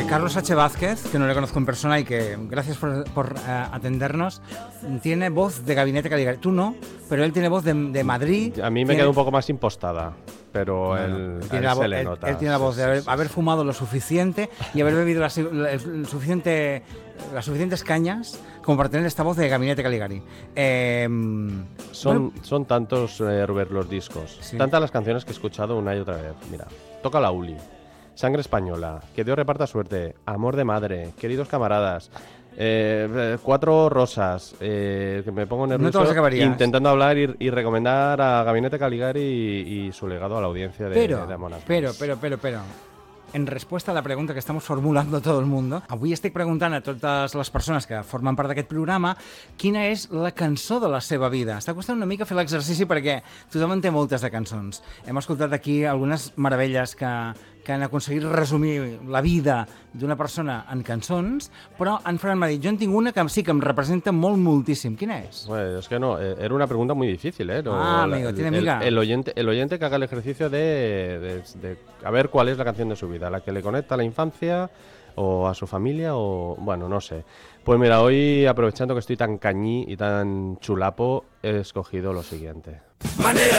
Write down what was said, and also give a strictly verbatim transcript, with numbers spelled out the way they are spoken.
Carlos H. Vázquez, que no le conozco en persona y que gracias por, por uh, atendernos, tiene voz de Gabinete Caligari. Tú no, pero él tiene voz de, de Madrid. A mí me tiene... queda un poco más impostada, pero bueno, él, él, tiene él la se voz, le él, nota. Él tiene la voz sí, de haber, sí, haber sí. fumado lo suficiente y haber bebido las, las, suficiente, las suficientes cañas como para tener esta voz de Gabinete Caligari. Eh, son, bueno, son tantos, eh, Robert, los discos, sí. Tantas las canciones que he escuchado una y otra vez. Mira, Toca la Uli, Sangre Española, Que Dios reparta suerte, Amor de madre, Queridos camaradas, eh, Cuatro rosas, eh, que me pongo nervioso no intentando hablar y, y recomendar a Gabinete Caligari y, y su legado a la audiencia de, pero, de Amon pero, pero, pero, pero, en resposta a la pregunta que estamos formulando tot el món, avui estic preguntant a totes les persones que formen part d'aquest programa quina és la cançó de la seva vida. Està costant una mica fer l'exercici perquè tothom en té moltes de cançons. Hem escoltat aquí algunes meravelles que, que han aconseguit resumir la vida d'una persona en cançons, però en Fran m'ha dit, jo en tinc una que sí que em representa molt moltíssim. Quina és? Bueno, es que no, era una pregunta muy difícil, ¿eh? No, ah, amigo, la, tiene el, amiga. El oyente, el oyente que haga el ejercicio de, de, de a ver cuál es la canción de su vida, la que le conecta a la infancia o a su familia o, bueno, no sé. Pues mira, hoy aprovechando que estoy tan cañí y tan chulapo, he escogido lo siguiente. Manera